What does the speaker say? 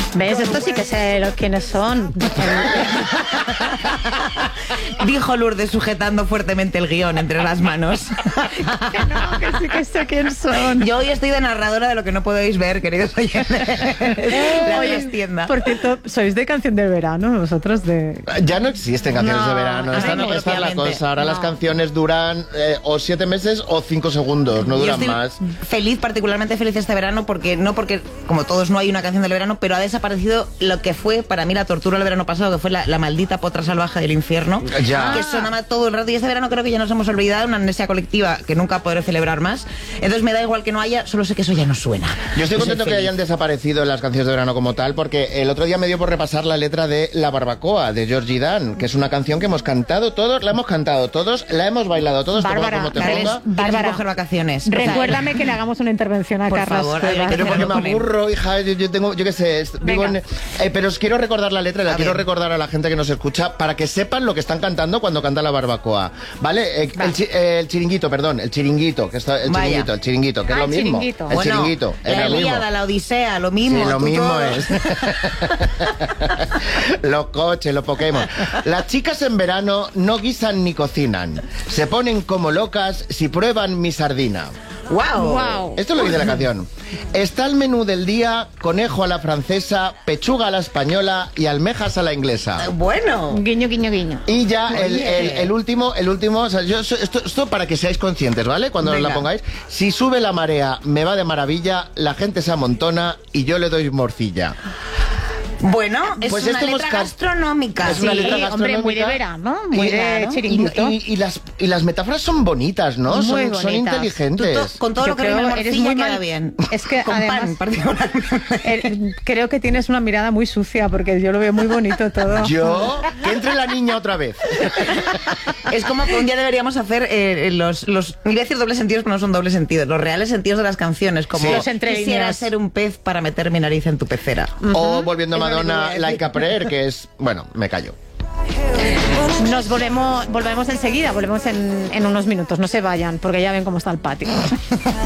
¿Ves? Esto sí que sé quiénes son. Dijo Lourdes sujetando fuertemente el guión entre las manos. Que no, que sí que sé quién son. Yo hoy estoy de narradora de lo que no podéis ver, queridos oyentes. La trastienda. Por cierto, ¿sois de canción de verano? Vosotros de... Ya no existen canciones No, de verano. ay, Esta no, es la obviamente. cosa. Ahora No. las canciones duran o 7 meses o 5 segundos. No Yo duran estoy más. feliz, particularmente feliz este verano, porque como todos no hay una canción del verano, pero ha desaparecido lo que fue para mí la tortura del verano pasado, que fue la maldita potra salvaje del infierno, Ya. que sonaba todo el rato. Y este verano creo que ya nos hemos olvidado, una amnesia colectiva que nunca podré celebrar más. Entonces me da igual que no haya, solo sé que eso ya no suena. Yo estoy Yo soy contento que feliz. hayan desaparecido las canciones de verano como tal, porque el otro día me dio por repasar la letra de La Barbacoa, de Georgie Dan, que es una canción que hemos cantado todos, la hemos cantado todos, la hemos bailado todos, te Bárbara, ponga como te la ponga. Bárbara, coger vacaciones. O sea, recuérdame que le hagamos una intervención a Por Carlos favor, Cuevas. Pero porque me Con él. aburro, hija, yo tengo, yo qué sé, vivo Venga. pero os quiero recordar la letra y la A quiero ver. recordar a la gente que nos escucha para que sepan lo que están cantando cuando canta La Barbacoa, ¿vale? El chiringuito, perdón, el chiringuito, que está, Vaya. el chiringuito, que es Ah, lo el mismo. chiringuito. El Bueno, chiringuito, es la lo mismo. Ilíada, la Odisea, lo mismo. Sí, lo tú mismo todo. es. Los coches, los Pokémon. Las chicas en verano no guisan ni cocinan. Se ponen como locas si prueban mi sardina. ¡Wow! Wow. Esto es lo que dice la canción. Está el menú del día: conejo a la francesa, pechuga a la española y almejas a la inglesa. Bueno. Guiño, guiño, guiño. Y ya Oye. el último, o sea, esto para que seáis conscientes, ¿vale? Cuando Venga. la pongáis. Si sube la marea, me va de maravilla, la gente se amontona y yo le doy morcilla. Bueno, es Pues una esto hemos letra gastronómica. Es una Sí, letra hombre, muy de gastronómica. verano, muy Y- de claro. chiringuito. Y las metáforas son bonitas, ¿no? Muy Son bonitas. inteligentes. Con todo Yo lo que creo viene eres morcilla muy queda mal- bien. Es que con además- pan, particularmente. Creo que tienes una mirada muy sucia porque yo lo veo muy bonito todo. Yo, que entre la niña otra vez. Es como que un día deberíamos hacer los iba a decir dobles sentidos, pero no son dobles sentidos, los reales sentidos de las canciones, como Sí. Los entre quisiera líneas. ser un pez para meter mi nariz en tu pecera. O volviendo a Es lo que Madonna, voy a decir. Like a Prayer, que es... Bueno, me callo. Nos volvemos enseguida, volvemos en unos minutos. No se vayan porque ya ven cómo está el patio.